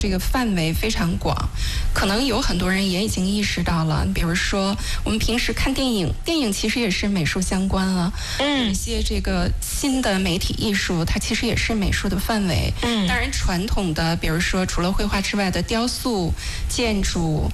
这个范围非常广，可能有很多人也已经意识到了。比如说，我们平时看电影，电影其实也是美术相关了。有一些这个新的媒体艺术，它其实也是美术的范围。当然传统的，比如说除了绘画之外的雕塑、建筑。